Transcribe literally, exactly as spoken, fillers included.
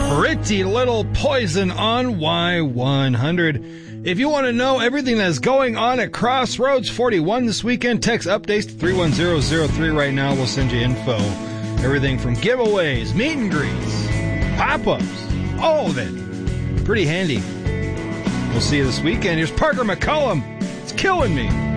Pretty Little Poison on Y one hundred. If you want to know everything that's going on at Crossroads forty-one this weekend, text updates to three one zero zero three right now. We'll send you info. Everything from giveaways, meet and greets, pop-ups, all of it. Pretty handy. We'll see you this weekend. Here's Parker McCollum. It's killing me.